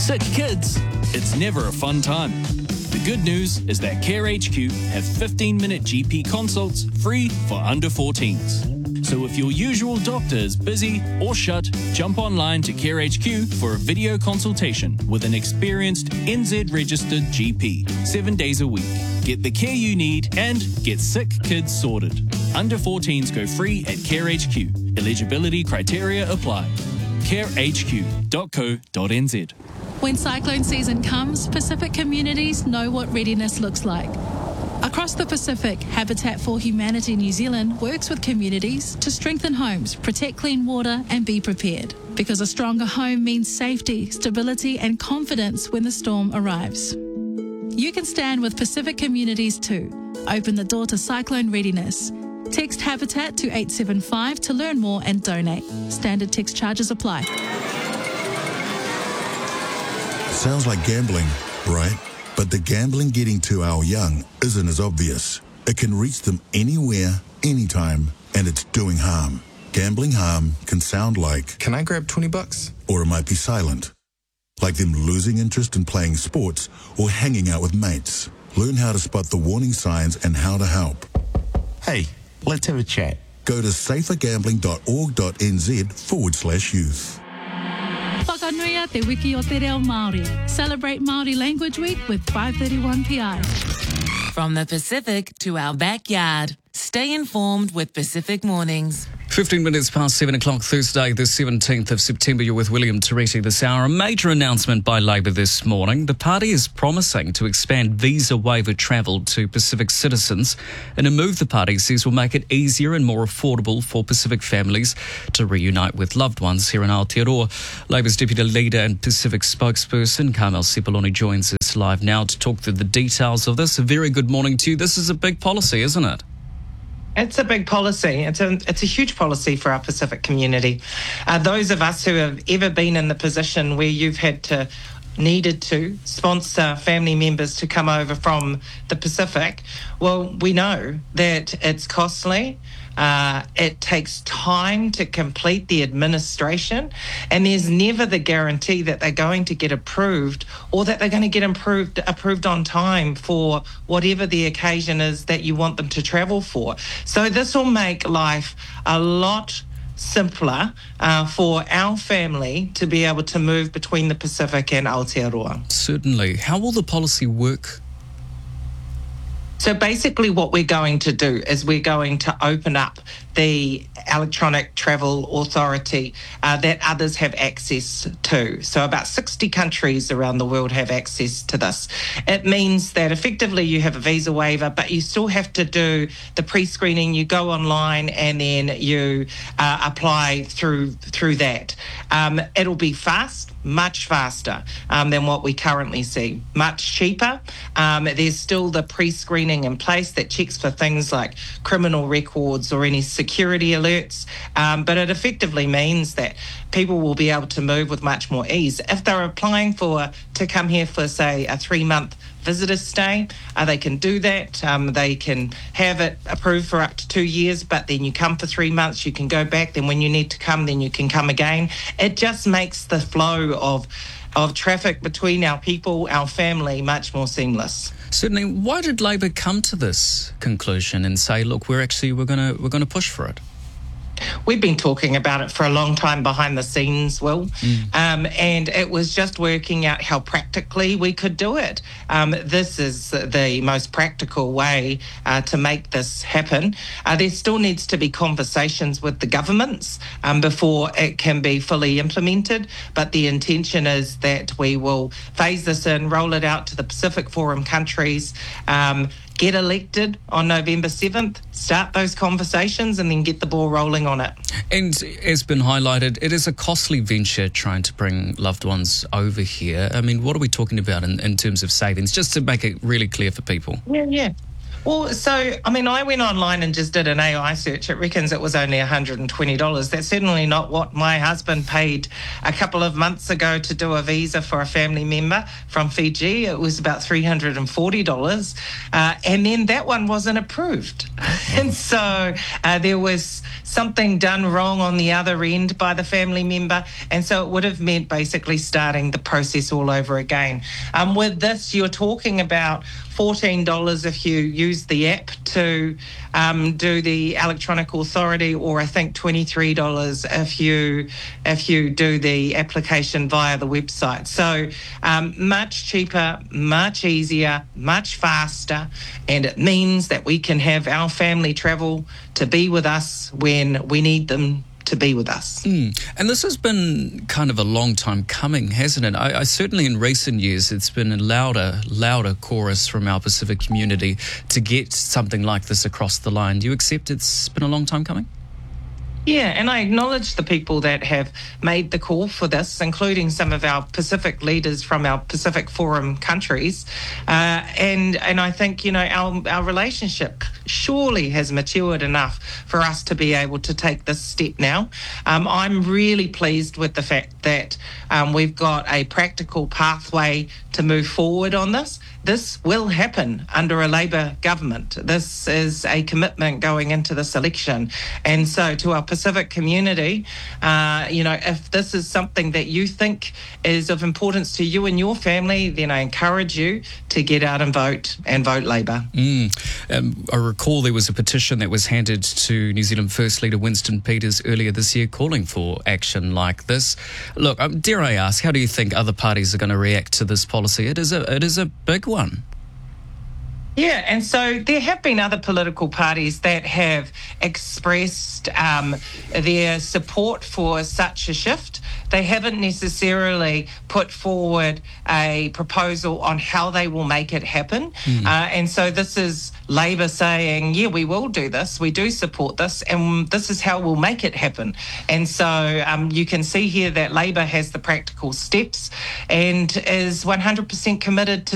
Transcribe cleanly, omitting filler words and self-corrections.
Sick kids, it's never a fun time. The good news is that Care HQ have 15-minute GP consults free for under 14s. So if your usual doctor is busy or shut, jump online to Care HQ for a video consultation with an experienced NZ-registered GP, 7 days a week. Get the care you need and get sick kids sorted. Under 14s go free at Care HQ. Eligibility criteria apply. carehq.co.nz. When cyclone season comes, Pacific communities know what readiness looks like. Across the Pacific, Habitat for Humanity New Zealand works with communities to strengthen homes, protect clean water and be prepared. Because a stronger home means safety, stability and confidence when the storm arrives. You can stand with Pacific communities too. Open the door to cyclone readiness. Text Habitat to 875 to learn more and donate. Standard text charges apply. Sounds like gambling, right? But the gambling getting to our young isn't as obvious. It can reach them anywhere, anytime, and it's doing harm. Gambling harm can sound like, "Can I grab $20? Or it might be silent. Like them losing interest in playing sports or hanging out with mates. Learn how to spot the warning signs and how to help. Hey, let's have a chat. Go to safergambling.org.nz/youth. Whakanuia te wiki o te reo Māori. Celebrate Māori Language Week with 531 PI. From the Pacific to our backyard. Stay informed with Pacific Mornings. 15 minutes past 7 o'clock Thursday, the 17th of September. You're with William Teresi this hour. A major announcement by Labour this morning. The party is promising to expand visa waiver travel to Pacific citizens in a move the party says will make it easier and more affordable for Pacific families to reunite with loved ones here in Aotearoa. Labour's Deputy Leader and Pacific spokesperson Carmel Sepuloni joins us live now to talk through the details of this. A very good morning to you. This is a big policy, isn't it? It's a big policy. It's a huge policy for our Pacific community. Those of us who have ever been in the position where you've needed to sponsor family members to come over from the Pacific, well, we know that it's costly. It takes time to complete the administration, and there's never the guarantee that they're going to get approved or that they're going to get approved on time for whatever the occasion is that you want them to travel for. So this will make life a lot simpler for our family to be able to move between the Pacific and Aotearoa. Certainly. How will the policy work? So basically what we're going to do is we're going to open up the electronic travel authority that others have access to. So about 60 countries around the world have access to this. It means that effectively you have a visa waiver, but you still have to do the pre-screening. You go online and then you apply through that. It'll be fast, much faster than what we currently see, much cheaper. There's still the pre-screening in place that checks for things like criminal records or any security alerts, but it effectively means that people will be able to move with much more ease. If they're applying to come here for, say, a 3-month visitor stay, they can do that. They can have it approved for up to 2 years, but then you come for 3 months, you can go back, then when you need to come, then you can come again. It just makes the flow of traffic between our people, our family, much more seamless. Certainly. Why did Labour come to this conclusion and say, look, we're going to push for it? We've been talking about it for a long time behind the scenes, Will, and it was just working out how practically we could do it. This is the most practical way to make this happen. There still needs to be conversations with the governments before it can be fully implemented, but the intention is that we will phase this in, roll it out to the Pacific Forum countries, get elected on November 7th, start those conversations and then get the ball rolling on it. And as been highlighted, it is a costly venture trying to bring loved ones over here. I mean, what are we talking about in terms of savings, just to make it really clear for people? Yeah. Well, so, I mean, I went online and just did an AI search. It reckons it was only $120. That's certainly not what my husband paid a couple of months ago to do a visa for a family member from Fiji. It was about $340. And then that one wasn't approved. And so there was something done wrong on the other end by the family member. And so it would have meant basically starting the process all over again. With this, you're talking about $14 if you use the app to do the electronic authority, or I think $23 if you do the application via the website. So much cheaper, much easier, much faster, and it means that we can have our family travel to be with us when we need them to be with us. And this has been kind of a long time coming, hasn't it? I certainly in recent years it's been a louder chorus from our Pacific community to get something like this across the line. Do you accept it's been a long time coming? Yeah, and I acknowledge the people that have made the call for this, including some of our Pacific leaders from our Pacific Forum countries. And I think, you know, our relationship surely has matured enough for us to be able to take this step now. I'm really pleased with the fact that we've got a practical pathway to move forward on this. This will happen under a Labor government. This is a commitment going into this election. And so to our Pacific community, you know, if this is something that you think is of importance to you and your family, then I encourage you to get out and vote Labor. I recall there was a petition that was handed to New Zealand First Leader Winston Peters earlier this year calling for action like this. Look, dare I ask, how do you think other parties are going to react to this policy? It is a big one. Yeah, and so there have been other political parties that have expressed their support for such a shift. They haven't necessarily put forward a proposal on how they will make it happen. And so this is Labor saying, yeah, we will do this, we do support this, and this is how we'll make it happen. And so you can see here that Labor has the practical steps and is 100% committed to